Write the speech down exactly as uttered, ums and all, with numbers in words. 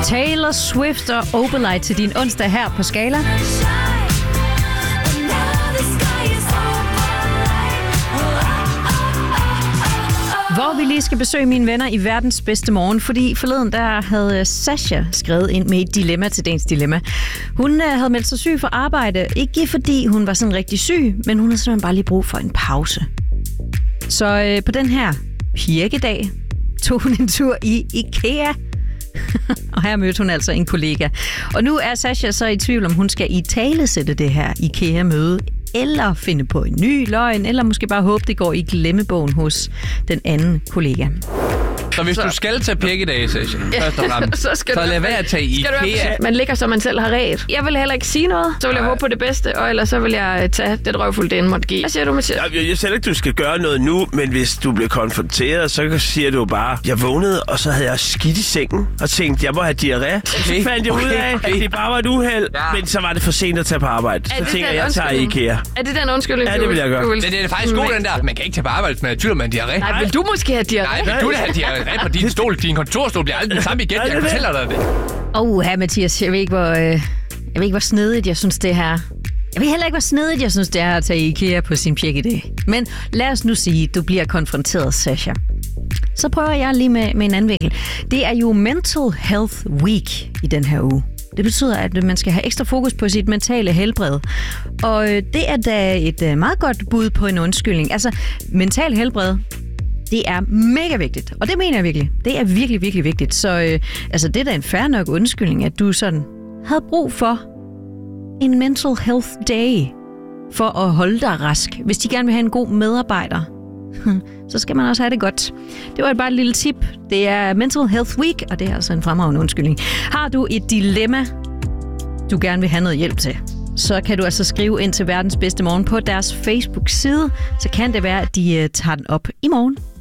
Taylor Swift og Opalite til din onsdag her på Skala. Hvor vi lige skal besøge mine venner i verdens bedste morgen, fordi forleden der havde Sasha skrevet ind med et dilemma til dagens dilemma. Hun havde meldt sig syg for arbejde, ikke fordi hun var sådan rigtig syg, men hun havde simpelthen bare lige brug for en pause. Så øh, på den her pirkedag tog hun en tur i IKEA, og her mødte hun altså en kollega. Og nu er Sasha så i tvivl, om hun skal italesætte det her IKEA-møde, eller finde på en ny løgn, eller måske bare håbe, det går i glemmebogen hos den anden kollega. Så hvis så. du skal tage pikkedage, Sasha, ja, først og fremmest, så, skal så lad være at tage i IKEA. Man ligger, som man selv har ret. Jeg vil heller ikke sige noget, så vil jeg Nej. håbe på det bedste, og ellers så vil jeg tage det røvfuldt, det end måtte give. Hvad siger du, Mathias? Jeg, jeg siger ikke, du skal gøre noget nu, men hvis du bliver konfronteret, så siger du bare, jeg vågnede, og så havde jeg skidt i sengen, og tænkte, jeg må have diarré. Okay. Så fandt jeg ud af, okay. at det bare var et uheld, ja. men så var det for sent at tage på arbejde. Så tænker jeg, jeg tager i IKEA. Er det den undskyldning? Ja, det vil jeg gøre. Det, det er faktisk god, den der. Man kan ikke tage på arbejde, men jeg tvivler, man diarré. Nej, vil du måske have diarré? Nej, vil du da have diarré på din stol? Din kontorstol bliver aldrig den samme igen. Jeg fortæller dig det. Åh, oh, her Mathias, jeg ved ikke, hvor, øh, jeg ved ikke, hvor snedigt jeg synes, det her. Jeg ved heller ikke, hvor snedigt jeg synes, det er at tage i IKEA på sin pirkedag. Men lad os nu sige, at du bliver konfronteret, Sasha. Så prøver jeg lige med, med en anden vinkel. Det er jo Mental Health Week i den her uge. Det betyder, at man skal have ekstra fokus på sit mentale helbred. Og det er da et meget godt bud på en undskyldning. Altså, mental helbred, det er mega vigtigt. Og det mener jeg virkelig. Det er virkelig, virkelig vigtigt. Så øh, altså, det er da en fair nok undskyldning, at du sådan havde brug for en mental health day for at holde dig rask. Hvis de gerne vil have en god medarbejder, så skal man også have det godt. Det var bare et lille tip. Det er Mental Health Week, og det er altså en fremragende undskyldning. Har du et dilemma, du gerne vil have noget hjælp til, så kan du altså skrive ind til Verdens Bedste Morgen på deres Facebook-side. Så kan det være, at de tager den op i morgen.